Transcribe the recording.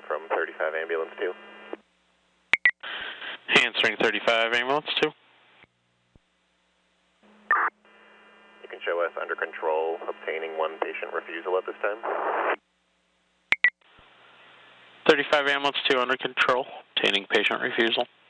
from 35 Ambulance 2. Answering 35 Ambulance 2. You can show us under control, obtaining one patient refusal at this time. 35 Ambulance 2 under control, obtaining patient refusal.